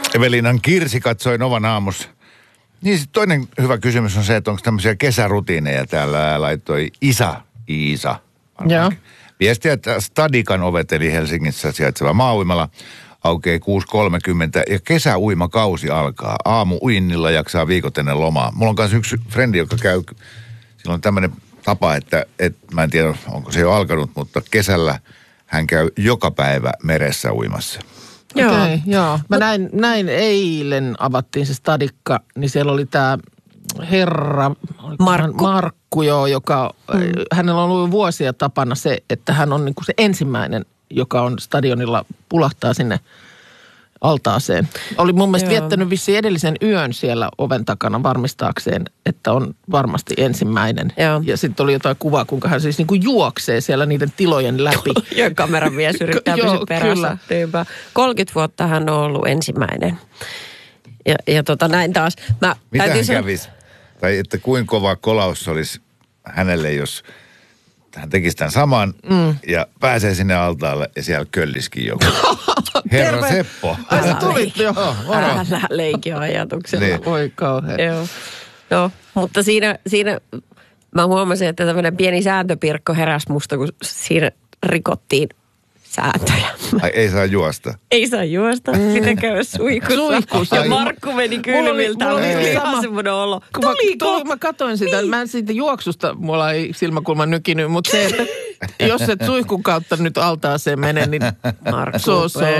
Evelinan Kirsi katsoi Novan aamussa. Niin sitten toinen hyvä kysymys on se, että onko tämmöisiä kesärutiineja. Täällä laittoi Iisa. Joo. Viestiä, että Stadikan ovet, eli Helsingissä sijaitseva maa-uimala, aukeaa 6.30 ja kesäuimakausi alkaa. Aamu-uinnilla jaksaa viikot ennen lomaa. Mulla on kanssa yksi frendi, joka käy, sillä on tämmöinen tapa, että mä en tiedä, onko se jo alkanut, mutta kesällä hän käy joka päivä meressä uimassa. Joo. Okay, joo. Mä näin eilen avattiin se Stadikka, niin siellä oli tämä herra Markku, joka hänellä on ollut vuosia tapana se, että hän on niinku se ensimmäinen, joka on stadionilla, pulahtaa sinne altaaseen. Oli mun mielestä viettänyt vissiin edellisen yön siellä oven takana varmistaakseen, että on varmasti ensimmäinen. Joo. Ja sitten oli jotain kuvaa, kuinka hän siis niinku juoksee siellä niiden tilojen läpi. Ja kameramies yrittää pysyä perässä. 30 vuotta hän on ollut ensimmäinen. Ja näin taas. Mitä hän kävisi? Tai että kuinka kova kolaus olisi hänelle, jos hän tekisi tämän saman ja pääsee sinne altaalle ja siellä kölliskin joku. Herra Seppo. Ai sä tulit jo. Älä leiki ajatuksella. Niin. Oi kauhean. Joo, mutta siinä mä huomasin, että tämmöinen pieni sääntöpirkko heräsi musta, kun siinä rikottiin sääntöjä. Ai ei saa juosta. Ei saa juosta. Pitää käydä suihkussa. Ja Markku meni kylmiltä. Oli ihan semmoinen olo. Mä katoin sitä. Mä en siitä juoksusta, mulla ei silmäkulma nykinyt, mutta se, että jos et suihkun kautta nyt altaaseen mene, niin Markku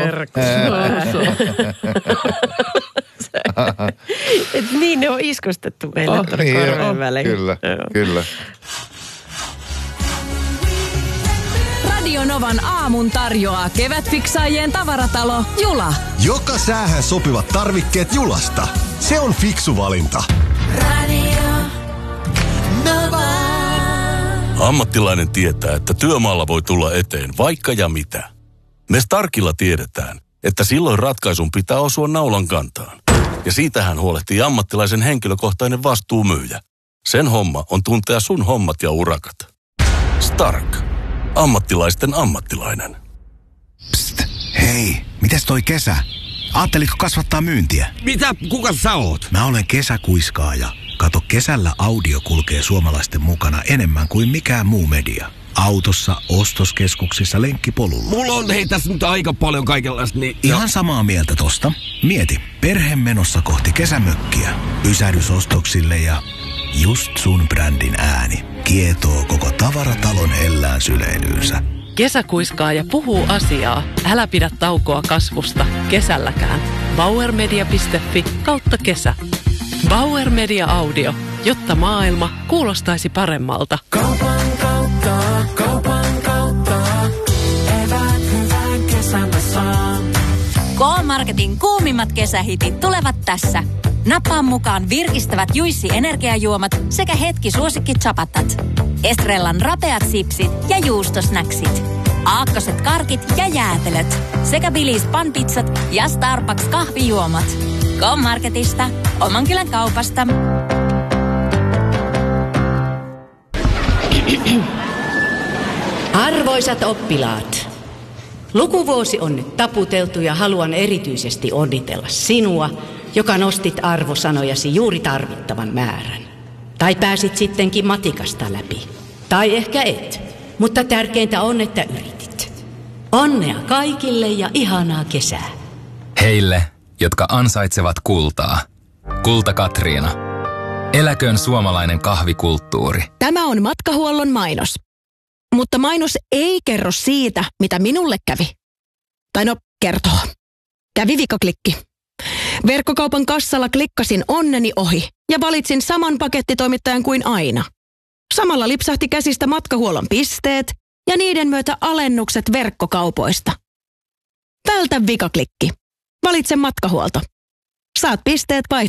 Et niin ne on iskostettu meille tuonne korveen väliin. Kyllä. Radio Novan aamun tarjoaa kevätfiksaajien tavaratalo Jula. Joka säähän sopivat tarvikkeet Julasta. Se on fiksu valinta. Radio Nova. Ammattilainen tietää, että työmaalla voi tulla eteen vaikka ja mitä. Me Starkilla tiedetään, että silloin ratkaisun pitää osua naulan kantaan. Ja siitähän huolehtii ammattilaisen henkilökohtainen vastuumyyjä. Sen homma on tuntea sun hommat ja urakat. Stark. Ammattilaisten ammattilainen. Psst, hei, mitäs toi kesä? Aatteliko kasvattaa myyntiä? Mitä? Kuka sä oot? Mä olen kesäkuiskaaja. Kato, kesällä audio kulkee suomalaisten mukana enemmän kuin mikään muu media. Autossa, ostoskeskuksissa, lenkkipolulla. Mulla on tässä nyt aika paljon kaikenlaista, niin... Ihan samaa mieltä tosta. Mieti, perhe menossa kohti kesämökkiä. Pysähdysostoksille ja just sun brändin ääni kietoo koko tavaratalon hellään syleilyynsä. Kesäkuiskaaja puhuu asiaa. Älä pidä taukoa kasvusta. Kesälläkään. Bauermedia.fi/kesä. Bauer Media Audio. Jotta maailma kuulostaisi paremmalta. Kaupan kautta. Evät hyvän kesän saa. K-Marketin kuumimmat kesähitit tulevat tässä. Nappaa mukaan virkistävät Juicy energiajuomat sekä hetki suosikki chapatat. Estrellan rapeat sipsit ja juustosnäksit. Aakkoset karkit ja jäätelöt. Sekä Billy's panpizzat ja Starbucks kahvijuomat. K-Marketista, oman kylän kaupasta. Arvoisat oppilaat, lukuvuosi on nyt taputeltu ja haluan erityisesti onnitella sinua, joka nostit arvosanojasi juuri tarvittavan määrän. Tai pääsit sittenkin matikasta läpi. Tai ehkä et, mutta tärkeintä on, että yritit. Onnea kaikille ja ihanaa kesää. Heille, jotka ansaitsevat kultaa. Kulta Katriina. Eläköön suomalainen kahvikulttuuri. Tämä on Matkahuollon mainos. Mutta mainos ei kerro siitä, mitä minulle kävi. Tai no, kertoo. Kävi vikaklikki. Verkkokaupan kassalla klikkasin onneni ohi ja valitsin saman pakettitoimittajan kuin aina. Samalla lipsahti käsistä Matkahuollon pisteet ja niiden myötä alennukset verkkokaupoista. Vältä vikaklikki. Valitse Matkahuolto. Saat pisteet